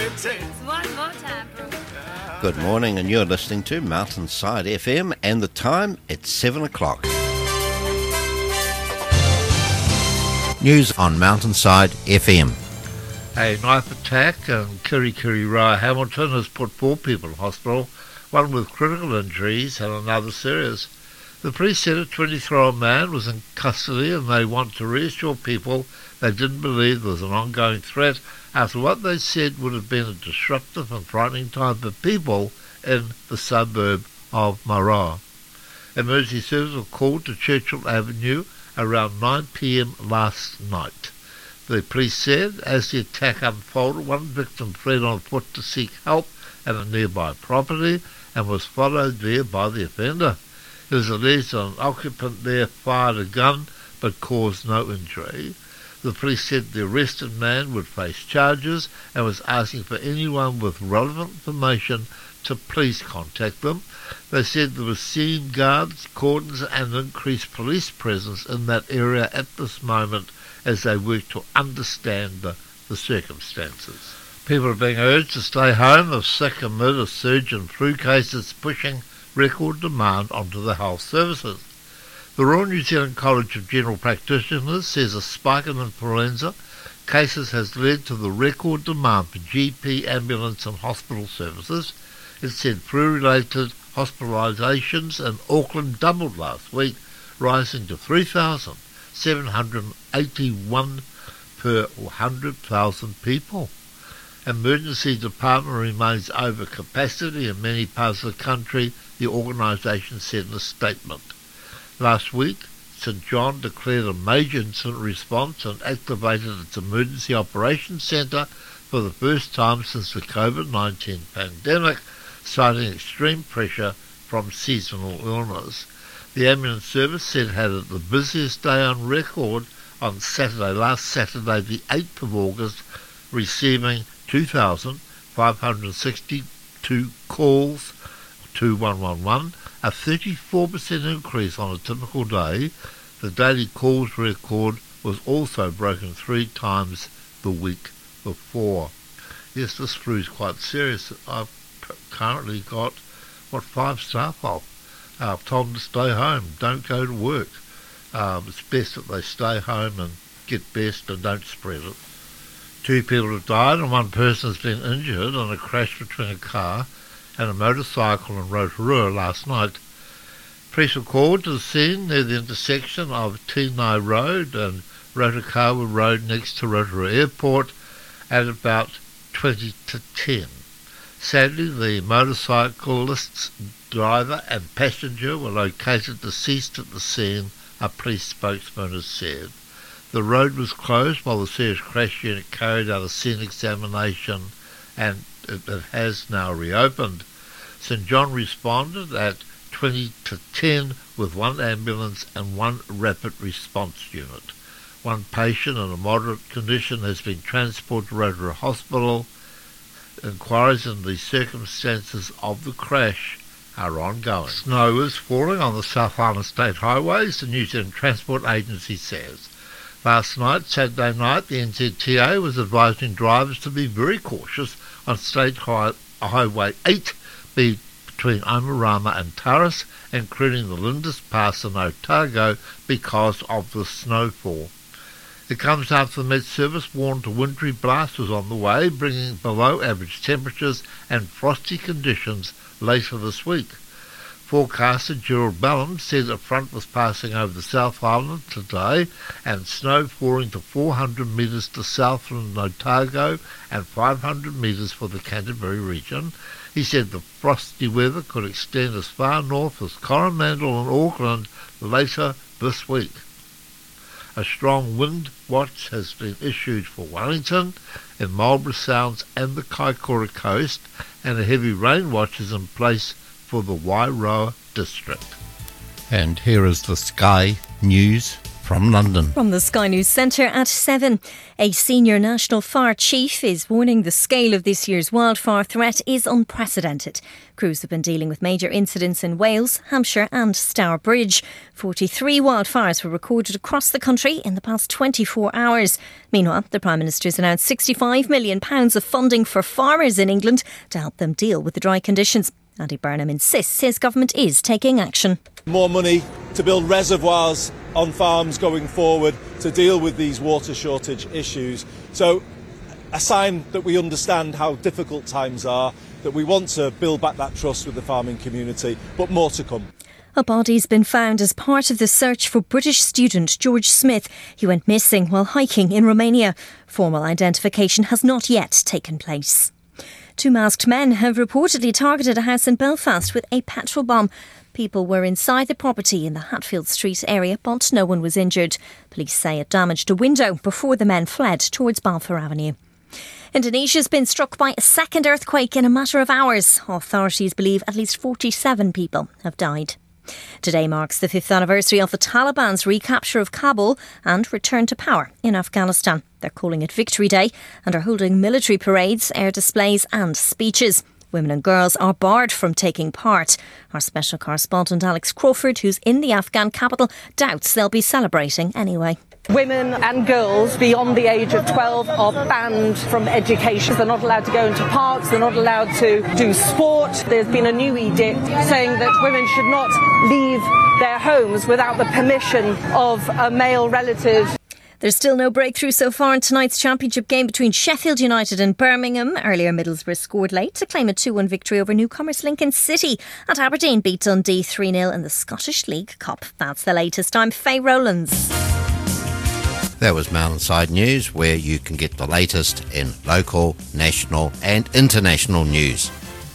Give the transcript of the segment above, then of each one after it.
One more time, Bruce. Good morning, and you're listening to Mountainside FM, and the time, it's 7 o'clock. News on Mountainside FM. A knife attack in Kirikiri Hamilton has put 4 people in hospital, one with critical injuries and another serious. The police said a 23-year-old man was in custody, and they want to reassure people they didn't believe there was an ongoing threat after what they said would have been a disruptive and frightening time for people in the suburb of Marae. Emergency services were called to Churchill Avenue around 9 p.m. last night. The police said as the attack unfolded, one victim fled on foot to seek help at a nearby property and was followed there by the offender. It was alleged that an occupant there fired a gun but caused no injury. The police said the arrested man would face charges and was asking for anyone with relevant information to please contact them. They said there were seen guards, cordons and increased police presence in that area at this moment as they work to understand the circumstances. People are being urged to stay home if sick amid a surge in flu cases pushing record demand onto the health services. The Royal New Zealand College of General Practitioners says a spike in influenza cases has led to the record demand for GP, ambulance and hospital services. It said flu-related hospitalisations in Auckland doubled last week, rising to 3,781 per 100,000 people. Emergency department remains over capacity in many parts of the country, the organisation said in a statement. Last week, St John declared a major incident response and activated its Emergency Operations Centre for the first time since the COVID-19 pandemic, citing extreme pressure from seasonal illness. The ambulance service said it had the busiest day on record on last Saturday, the 8th of August, receiving 2,562 calls to 111, a 34% increase on a typical day. The daily calls record was also broken 3 times the week before. Yes, this flu is quite serious. I've currently got, 5 staff off. I've told them to stay home, don't go to work. It's best that they stay home and get best and don't spread it. 2 people have died and 1 person has been injured in a crash between a car and a motorcycle in Rotorua last night. Police were called to the scene near the intersection of Tinai Road and Rotokawa Road next to Rotorua Airport at about 20 to 10. Sadly, the motorcyclist's driver and passenger were located deceased at the scene, a police spokesman has said. The road was closed while the serious crash unit carried out a scene examination, and it has now reopened. St John responded at 20 to 10 with 1 ambulance and 1 rapid response unit. 1 patient in a moderate condition has been transported to Rotorua Hospital. Inquiries into the circumstances of the crash are ongoing. Snow is falling on the South Island State Highways, the New Zealand Transport Agency says. Last night, Saturday night, the NZTA was advising drivers to be very cautious on State Highway 8 between Omarama and Taurus, including the Lindis Pass and Otago, because of the snowfall. It comes after the Met Service warned a wintry blast was on the way, bringing below average temperatures and frosty conditions later this week. Forecaster Gerald Bellum said a front was passing over the South Island today and snow falling to 400 metres to Southland and Otago and 500 metres for the Canterbury region. He said the frosty weather could extend as far north as Coromandel and Auckland later this week. A strong wind watch has been issued for Wellington, in Marlborough Sounds and the Kaikoura coast, and a heavy rain watch is in place for the Wairoa district. And here is the Sky News from London. From the Sky News Centre at 7, a senior National Fire chief is warning the scale of this year's wildfire threat is unprecedented. Crews have been dealing with major incidents in Wales, Hampshire and Stourbridge. 43 wildfires were recorded across the country in the past 24 hours. Meanwhile, the Prime Minister has announced £65 million of funding for farmers in England to help them deal with the dry conditions. Andy Burnham insists his government is taking action. More money to build reservoirs on farms going forward to deal with these water shortage issues. So a sign that we understand how difficult times are, that we want to build back that trust with the farming community, but more to come. A body's been found as part of the search for British student George Smith. He went missing while hiking in Romania. Formal identification has not yet taken place. 2 masked men have reportedly targeted a house in Belfast with a petrol bomb. People were inside the property in the Hatfield Street area, but no one was injured. Police say it damaged a window before the men fled towards Balfour Avenue. Indonesia's been struck by a second earthquake in a matter of hours. Authorities believe at least 47 people have died. Today marks the 5th anniversary of the Taliban's recapture of Kabul and return to power in Afghanistan. They're calling it Victory Day and are holding military parades, air displays and speeches. Women and girls are barred from taking part. Our special correspondent Alex Crawford, who's in the Afghan capital, doubts they'll be celebrating anyway. Women and girls beyond the age of 12 are banned from education. They're not allowed to go into parks, they're not allowed to do sport. There's been a new edict saying that women should not leave their homes without the permission of a male relative. There's still no breakthrough so far in tonight's championship game between Sheffield United and Birmingham. Earlier, Middlesbrough scored late to claim a 2-1 victory over newcomers Lincoln City. And Aberdeen beat Dundee 3-0 in the Scottish League Cup. That's the latest. I'm Faye Rowlands. That was Mountainside News, where you can get the latest in local, national and international news.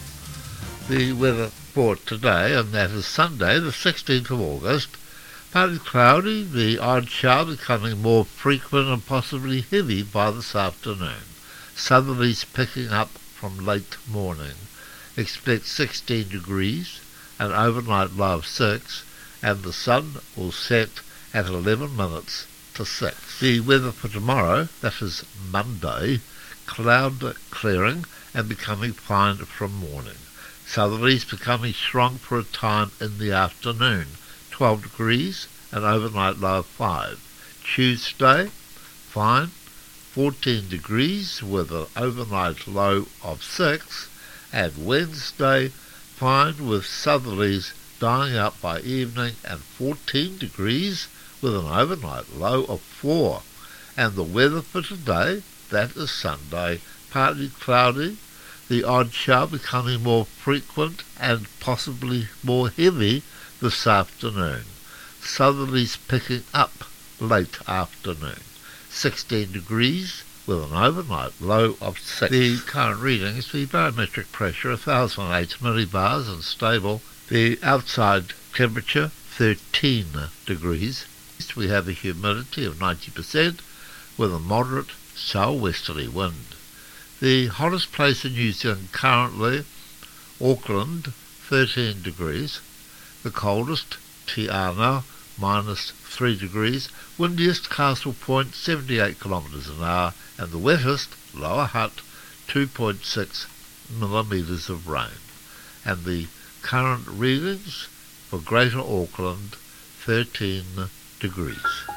The weather for today, and that is Sunday, the 16th of August. Partly cloudy, the odd shower becoming more frequent and possibly heavy by this afternoon. Southerlies picking up from late morning. Expect 16 degrees, an overnight low of 6, and the sun will set at 11 minutes to 6. The weather for tomorrow, that is Monday, cloud clearing and becoming fine from morning. Southerlies becoming strong for a time in the afternoon. 12 degrees, an overnight low of 5. Tuesday, fine, 14 degrees with an overnight low of 6. And Wednesday, fine with southerlies dying up by evening and 14 degrees with an overnight low of 4. And the weather for today, that is Sunday, partly cloudy, the odd shower becoming more frequent and possibly more heavy this afternoon. Southerlies picking up late afternoon. 16 degrees with an overnight low of 6. The current readings, the barometric pressure 1,008 millibars and stable. The outside temperature 13 degrees. We have a humidity of 90% with a moderate southwesterly wind. The hottest place in New Zealand currently, Auckland, 13 degrees. The coldest, Te Anau, -3 degrees. Windiest, Castle Point, 78 kilometres an hour. And the wettest, Lower Hutt, 2.6 millimetres of rain. And the current readings for Greater Auckland, 13 degrees.